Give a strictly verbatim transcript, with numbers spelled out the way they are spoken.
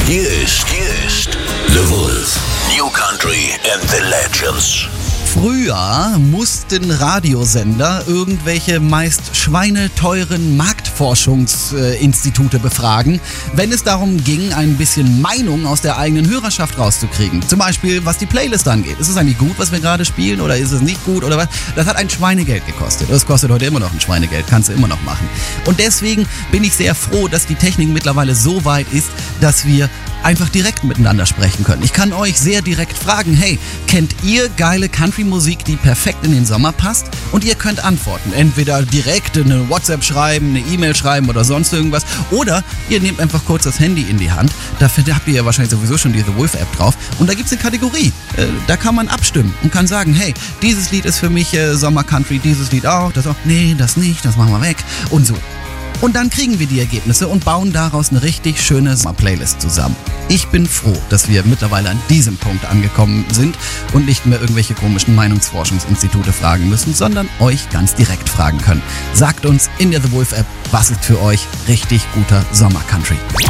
Hier ist, hier ist The Wolf. New Country and the Legends. Früher mussten Radiosender irgendwelche meist schweineteuren Marktforschungsinstitute befragen, wenn es darum ging, ein bisschen Meinung aus der eigenen Hörerschaft rauszukriegen. Zum Beispiel, was die Playlist angeht. Ist es eigentlich gut, was wir gerade spielen, oder ist es nicht gut, oder was? Das hat ein Schweinegeld gekostet. Das kostet heute immer noch ein Schweinegeld, kannst du immer noch machen. Und deswegen bin ich sehr froh, dass die Technik mittlerweile so weit ist, dass wir einfach direkt miteinander sprechen können. Ich kann euch sehr direkt fragen, hey, kennt ihr geile Country-Musik, die perfekt in den Sommer passt? Und ihr könnt antworten. Entweder direkt eine WhatsApp schreiben, eine E-Mail schreiben oder sonst irgendwas. Oder ihr nehmt einfach kurz das Handy in die Hand. Dafür habt ihr ja wahrscheinlich sowieso schon die The Wolf-App drauf. Und da gibt es eine Kategorie. Äh, da kann man abstimmen und kann sagen, hey, dieses Lied ist für mich äh, Sommer-Country, dieses Lied auch, das auch. Nee, das nicht, das machen wir weg. Und so. Und dann kriegen wir die Ergebnisse und bauen daraus eine richtig schöne Sommer-Playlist zusammen. Ich bin froh, dass wir mittlerweile an diesem Punkt angekommen sind und nicht mehr irgendwelche komischen Meinungsforschungsinstitute fragen müssen, sondern euch ganz direkt fragen können. Sagt uns in der The Wolf App, was ist für euch richtig guter Sommer-Country.